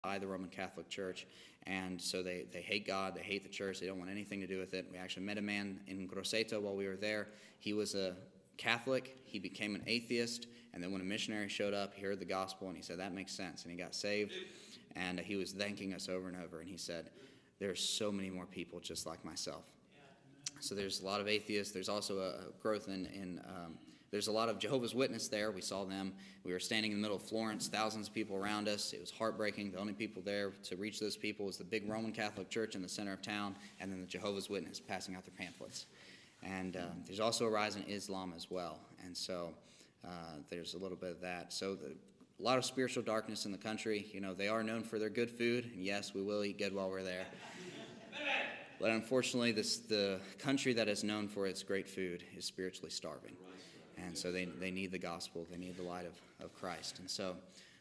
by the Roman Catholic Church, and so they hate God, they hate the church, they don't want anything to do with it. We actually met a man in Grosseto while we were there. He was a Catholic, he became an atheist, and then when a missionary showed up, he heard the gospel, and he said, that makes sense, and he got saved, and he was thanking us over and over, and he said, there's so many more people just like myself. So there's a lot of atheists. There's also a growth in there's a lot of Jehovah's Witnesses there. We saw them. We were standing in the middle of Florence, thousands of people around us. It was heartbreaking. The only people there to reach those people was the big Roman Catholic Church in the center of town, and then the Jehovah's Witnesses passing out their pamphlets. And there's also a rise in Islam as well. And so there's a little bit of that. So a lot of spiritual darkness in the country. You know, they are known for their good food, and yes, we will eat good while we're there. But unfortunately, the country that is known for its great food is spiritually starving. And so they need the gospel. They need the light of Christ. And so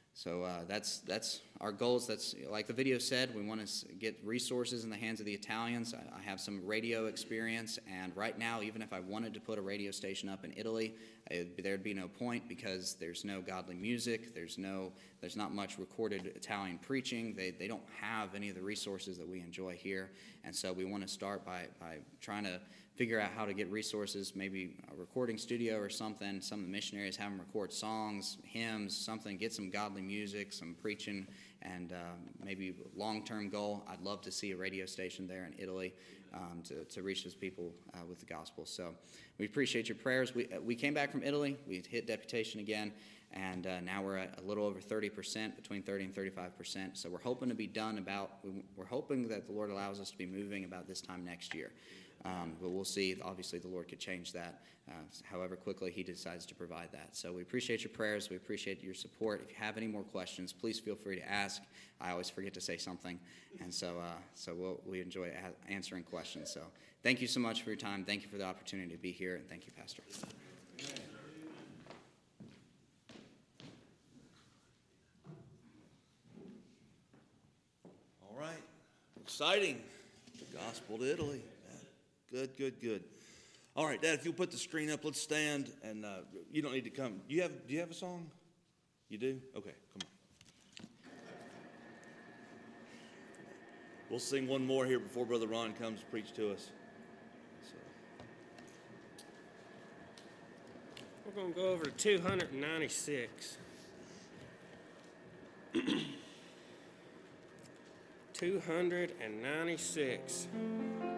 that's our goals. That's like the video said, we want to get resources in the hands of the Italians. I have some radio experience, and right now, even if I wanted to put a radio station up in Italy, there'd be no point because there's no godly music. There's not much recorded Italian preaching. They don't have any of the resources that we enjoy here. And so we want to start by trying to figure out how to get resources, maybe a recording studio or something. Some of the missionaries have them record songs, hymns, something, get some godly music, some preaching, and maybe long-term goal, I'd love to see a radio station there in Italy to reach those people with the gospel. So we appreciate your prayers. We came back from Italy. We hit deputation again, and now we're at a little over 30%, between 30 and 35%. So we're hoping to be done we're hoping that the Lord allows us to be moving about this time next year. But we'll see. Obviously, the Lord could change that however quickly he decides to provide that. So we appreciate your prayers. We appreciate your support. If you have any more questions, please feel free to ask. I always forget to say something, and so we enjoy answering questions. So thank you so much for your time. Thank you for the opportunity to be here, and thank you, Pastor. All right. Exciting. The gospel to Italy. Good. All right, Dad, if you'll put the screen up, let's stand, and you don't need to come. Do you have a song? You do? Okay, come on. We'll sing one more here before Brother Ron comes to preach to us. We're going to go over to 296. 296.